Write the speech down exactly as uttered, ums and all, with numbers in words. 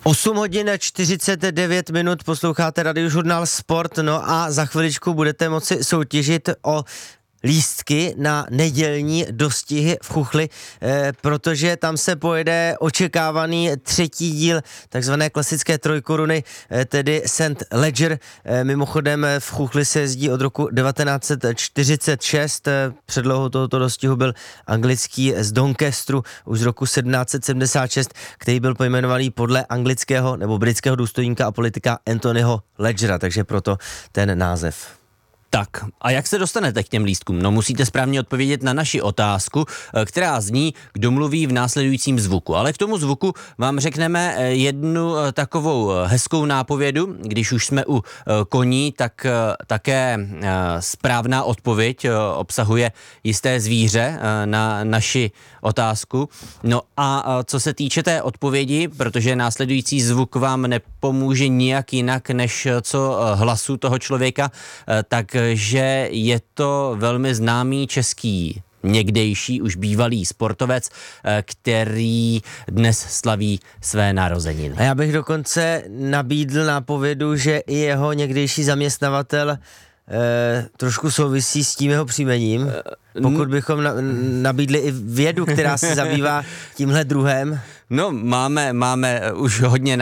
osm hodin čtyřicet devět minut, posloucháte Radiožurnál Sport, no a za chviličku budete moci soutěžit o lístky na nedělní dostihy v Chuchli, eh, protože tam se pojede očekávaný třetí díl takzvané klasické trojkoruny, eh, tedy Saint Leger. Eh, mimochodem v Chuchli se jezdí od roku devatenáct set čtyřicet šest, eh, předlohou tohoto dostihu byl anglický z Doncasteru už z roku sedmnáct set sedmdesát šest, který byl pojmenovaný podle anglického nebo britského důstojníka a politika Anthonyho Legera, takže proto ten název. Tak, a jak se dostanete k těm lístkům? No musíte správně odpovědět na naši otázku, která zní, kdo mluví v následujícím zvuku. Ale k tomu zvuku vám řekneme jednu takovou hezkou nápovědu. Když už jsme u koní, tak také správná odpověď obsahuje jisté zvíře na naši otázku. No a co se týče té odpovědi, protože následující zvuk vám nepomůže nijak jinak než co hlasu toho člověka, tak že je to velmi známý český někdejší už bývalý sportovec, který dnes slaví své narozeniny. A já bych dokonce nabídl nápovědu, že i jeho někdejší zaměstnavatel eh, trošku souvisí s tím jeho příjmením. Pokud bychom na, nabídli i vědu, která se zabývá tímhle druhem. No, máme, máme už hodně